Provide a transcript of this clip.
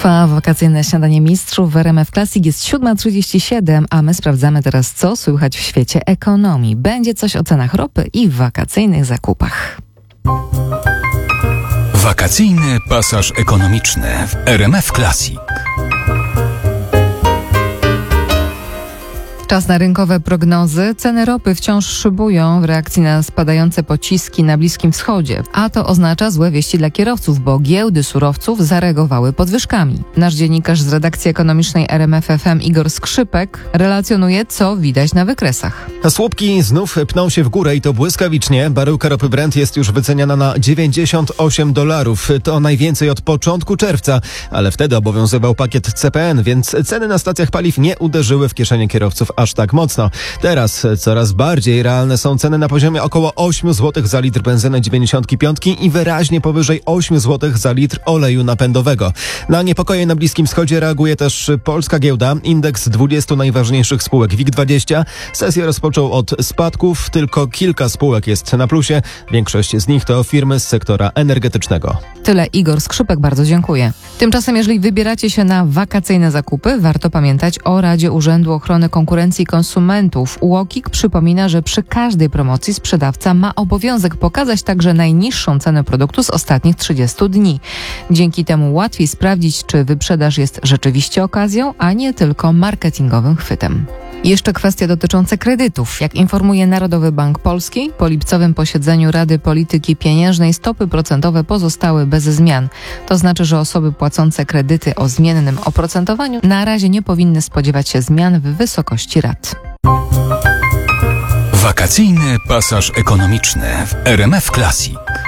Trwa wakacyjne śniadanie mistrzów w RMF Classic. Jest 7:37, a my sprawdzamy teraz, co słychać w świecie ekonomii. Będzie coś o cenach ropy i wakacyjnych zakupach. Wakacyjny pasaż ekonomiczny w RMF Classic. Czas na rynkowe prognozy. Ceny ropy wciąż szybują w reakcji na spadające pociski na Bliskim Wschodzie. A to oznacza złe wieści dla kierowców, bo giełdy surowców zareagowały podwyżkami. Nasz dziennikarz z redakcji ekonomicznej RMF FM Igor Skrzypek relacjonuje, co widać na wykresach. Słupki znów pną się w górę i to błyskawicznie. Baryłka ropy Brent jest już wyceniana na $98. To najwięcej od początku czerwca, ale wtedy obowiązywał pakiet CPN, więc ceny na stacjach paliw nie uderzyły w kieszenie kierowców aż tak mocno. Teraz coraz bardziej realne są ceny na poziomie około 8 zł za litr benzyny 95 i wyraźnie powyżej 8 zł za litr oleju napędowego. Na niepokoje na Bliskim Wschodzie reaguje też polska giełda. Indeks 20 najważniejszych spółek WIG20 sesję rozpoczął od spadków. Tylko kilka spółek jest na plusie. Większość z nich to firmy z sektora energetycznego. Tyle Igor Skrzypek, bardzo dziękuję. Tymczasem, jeżeli wybieracie się na wakacyjne zakupy, warto pamiętać o Radzie Urzędu Ochrony Konkurencji i Konsumentów. UOKiK przypomina, że przy każdej promocji sprzedawca ma obowiązek pokazać także najniższą cenę produktu z ostatnich 30 dni. Dzięki temu łatwiej sprawdzić, czy wyprzedaż jest rzeczywiście okazją, a nie tylko marketingowym chwytem. Jeszcze kwestia dotycząca kredytów. Jak informuje Narodowy Bank Polski, po lipcowym posiedzeniu Rady Polityki Pieniężnej stopy procentowe pozostały bez zmian. To znaczy, że osoby płacące kredyty o zmiennym oprocentowaniu na razie nie powinny spodziewać się zmian w wysokości rat. Wakacyjny pasaż ekonomiczny w RMF Classic.